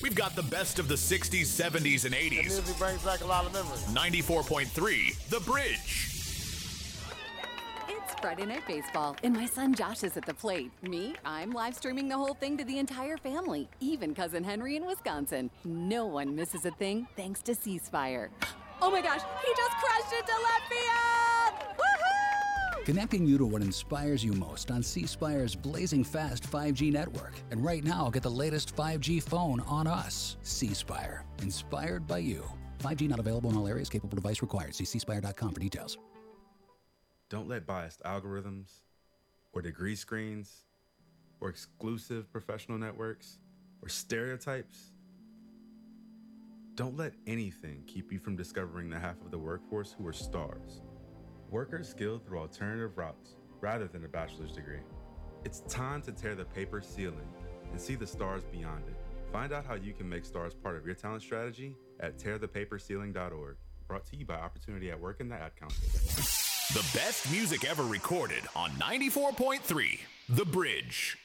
We've got the best of the 60s, 70s, and 80s. The music brings back a lot of memories. 94.3, The Bridge. It's Friday Night Baseball, and my son Josh is at the plate. Me, I'm live streaming the whole thing to the entire family, even Cousin Henry in Wisconsin. No one misses a thing thanks to C Spire. Oh my gosh, he just crushed it to left field! Woohoo! Connecting you to what inspires you most on C Spire's blazing fast 5G network. And right now, get the latest 5G phone on us. C Spire, inspired by you. 5G not available in all areas. Capable device required. See cspire.com for details. Don't let biased algorithms or degree screens or exclusive professional networks or stereotypes. Don't let anything keep you from discovering the half of the workforce who are stars. Workers skilled through alternative routes rather than a bachelor's degree. It's time to tear the paper ceiling and see the stars beyond it. Find out how you can make stars part of your talent strategy at tearthepaperceiling.org. Brought to you by Opportunity at Work and the Ad Council. The best music ever recorded on 94.3, The Bridge.